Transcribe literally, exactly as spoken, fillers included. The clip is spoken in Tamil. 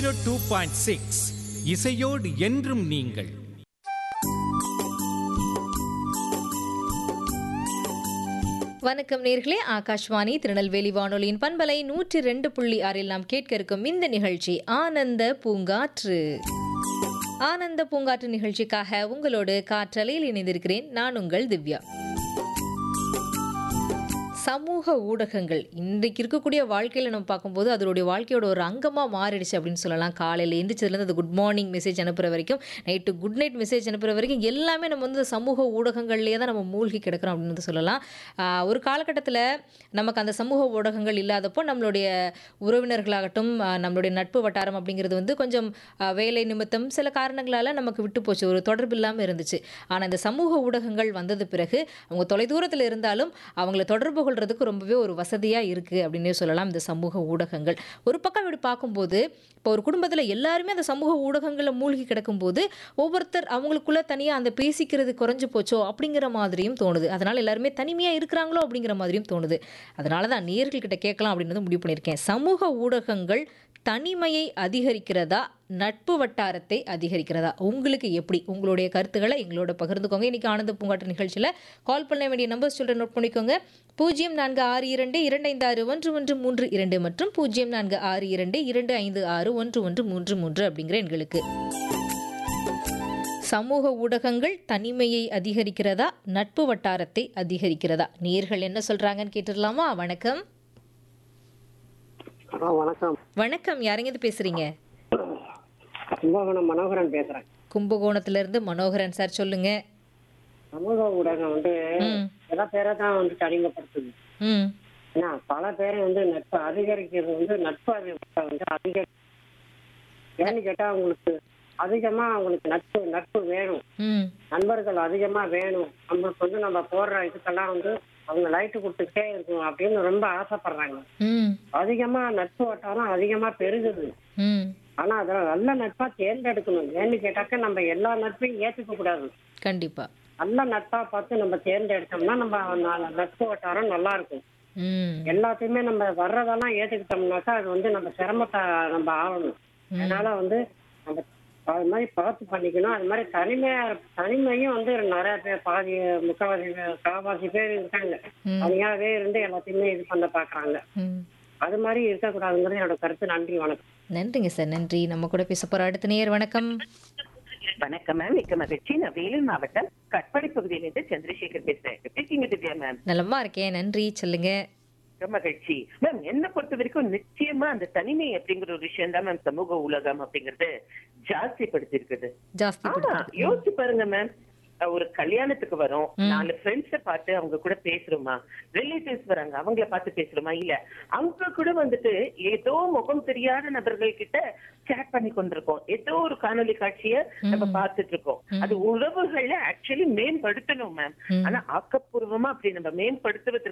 டூ பாயிண்ட் சிக்ஸ் இசையோடு என்றும் நீங்கள். வணக்கம் நேர்களே, ஆகாஷ்வாணி திருநெல்வேலி வானொலியின் பண்பலை நூற்றி ரெண்டு புள்ளி ஆறில் நாம் கேட்க இருக்கும் இந்த நிகழ்ச்சி ஆனந்த பூங்காற்று. ஆனந்த பூங்காற்று நிகழ்ச்சிக்காக உங்களோடு காற்றலையில் இணைந்திருக்கிறேன் நான் உங்கள் திவ்யா. சமூக ஊடகங்கள் இன்றைக்கு இருக்கக்கூடிய வாழ்க்கையில் நம்ம பார்க்கும்போது அதனுடைய வாழ்க்கையோட ஒரு அங்கமாக மாறிடுச்சு அப்படின்னு சொல்லலாம். காலையில் எந்திரிச்சதுலேருந்து அது குட் மார்னிங் மெசேஜ் அனுப்புகிற வரைக்கும், நைட்டு குட் நைட் மெசேஜ் அனுப்புகிற வரைக்கும் எல்லாமே நம்ம வந்து சமூக ஊடகங்கள்லேயே தான் நம்ம மூழ்கி கிடக்கிறோம் அப்படின்னு வந்து சொல்லலாம். ஒரு காலகட்டத்தில் நமக்கு அந்த சமூக ஊடகங்கள் இல்லாதப்போ நம்மளுடைய உறவினர்களாகட்டும், நம்மளுடைய நட்பு வட்டாரம் அப்படிங்கிறது வந்து கொஞ்சம் வேலை நிமித்தம் சில காரணங்களால் நமக்கு விட்டு போச்சு, ஒரு தொடர்பு இல்லாமல் இருந்துச்சு. ஆனால் இந்த சமூக ஊடகங்கள் வந்தது பிறகு அவங்க தொலைதூரத்தில் இருந்தாலும் அவங்கள தொடர்பு கொள்றதுக்கு ரொம்பவே ஒரு வசதியாக இருக்குது அப்படின்னே சொல்லலாம் இந்த சமூக ஊடகங்கள். ஒரு பக்கம் இப்படி பார்க்கும்போது இப்போ ஒரு குடும்பத்தில் எல்லாருமே அந்த சமூக ஊடகங்களில் மூழ்கி கிடக்கும்போது ஒவ்வொருத்தர் அவங்களுக்குள்ள தனியாக அந்த பேசிக்கிறது குறைஞ்சு போச்சோ அப்படிங்கிற மாதிரியும் தோணுது. அதனால் எல்லாருமே தனிமையாக இருக்கிறாங்களோ அப்படிங்கிற மாதிரியும் தோணுது. அதனால தான் நேயர்கள்கிட்ட கேட்கலாம் அப்படின்னு முடிவு பண்ணியிருக்கேன். சமூக ஊடகங்கள் தனிமையை அதிகரிக்கிறதா, நட்பு வட்டாரத்தை அதிகரிக்கிறதா? உங்களுக்கு எப்படி? உங்களுடைய கருத்துக்களை எங்களோட பகிர்ந்துக்கோங்க. இன்றைக்கி ஆனந்த பூங்காற்று நிகழ்ச்சியில் கால் பண்ண வேண்டிய நம்பர் சொல்கிற நோட் பண்ணிக்கோங்க. பூஜ்ஜியம் நான்கு ஆறு இரண்டு இரண்டு ஐந்து ஆறு ஒன்று ஒன்று மூன்று இரண்டு மற்றும் பூஜ்ஜியம் நான்கு ஆறு இரண்டு இரண்டு ஐந்து ஆறு ஒன்று ஒன்று மூன்று மூன்று அப்படிங்கிற எண்களுக்கு. சமூக ஊடகங்கள் தனிமையை அதிகரிக்கிறதா, நட்பு வட்டாரத்தை அதிகரிக்கிறதா? நேயர்கள் என்ன சொல்றாங்கன்னு கேட்டுடலாமா? வணக்கம். வணக்கம். வணக்கம். யாருங்க பேசுறீங்க? கும்பகோணம் மனோகரன் பேசுறேன். கும்பகோணத்துல இருந்து மனோகரன் சார், சொல்லுங்க. சமூக ஊடகம் வந்து சில பேரை தான் வந்து தனிமைப்படுத்துது. ஏன்னா பல பேரை வந்து நட்பு அதிகரிக்கிறது வந்து நட்பு வந்து அதிகரி ஏன்னு கேட்டா அவங்களுக்கு அதிகமா அவங்களுக்கு நட்பு நட்பு வேணும், நண்பர்கள் அதிகமா வேணும். நம்மளுக்கு வந்து நம்ம போடுற இதுக்கெல்லாம் வந்து அவங்க லைட்டு கொடுத்துக்கிட்டே இருக்கும் அப்படின்னு ரொம்ப ஆசைப்படுறாங்க. அதிகமா நட்பு வட்டாரம் அதிகமா பெருகுது. ஆனா அதுல நல்ல நட்பா தேர்ந்தெடுக்கணும். ஏன்னு கேட்டாக்க நம்ம எல்லா நட்பையும் ஏத்துக்க கூடாது. கண்டிப்பா நல்ல நட்பா பார்த்து நம்ம தேர்ந்தெடுத்தோம்னா நம்ம நட்பு வட்டாரம் நல்லா இருக்கும். எல்லாத்தையுமே நம்ம வர்றதெல்லாம் ஏத்துக்கிட்டோம்னாக்கா அது வந்து நம்ம சிரமத்தை நம்ம ஆகணும். அதனால வந்து நம்ம அது மாதிரி பார்த்து பண்ணிக்கணும். அது மாதிரி தனிமையா தனிமையும் வந்து நிறைய பேர் பாதி முக்கால்வாசி கால்வாசி பேர் இருக்காங்க, தனியாவே இருந்து எல்லாத்தையுமே இது பண்ண பாக்குறாங்க. அது மாதிரி இருக்கக்கூடாதுங்கிறது என்னோட கருத்து. நன்றி, வணக்கம். நன்றிங்க சார், நன்றி. நம்ம கூட பேச போற அடுத்த நேயர். வணக்கம். வணக்கம் மேம், மிக்க மகிழ்ச்சி. நான் வேலூர் மாவட்டம் கட்பாடி பகுதியிலிருந்து சந்திரசேகர் பேசுறேன். எப்படி இருக்கீங்க திவ்யா மேம்? நலமா இருக்கேன், நன்றி. சொல்லுங்க. மகிழ்ச்சி மேம். என்ன பொறுத்த வரைக்கும் நிச்சயமா அந்த தனிமை அப்படிங்கிற ஒரு விஷயம் தான் மேம் சமூக ஊடகம் அப்படிங்கறது ஜாஸ்தி படுத்தி இருக்குது. யோசிச்சு பாருங்க மேம், ஒரு கல்யாணத்துக்கு வரோம், நாலு ஃப்ரெண்ட்ஸ பார்த்து அவங்க கூட பேசுறோமா, ரிலேட்டிவ்ஸ் வராங்க அவங்கள பார்த்து பேசுறோமா, இல்ல அவங்க கூட வந்துட்டு ஏதோ முகம் தெரியாத நபர்கள் கிட்ட சேட் பண்ணி கொண்டிருக்கோம், ஏதோ ஒரு காணொலி காட்சிய நம்ம பார்த்துட்டு இருக்கோம். அது உறவுகளை ஆக்சுவலி மேம்படுத்தணும் மேம். ஆனா ஆக்கப்பூர்வமா அப்படி நம்ம மேம்படுத்துவதற்கு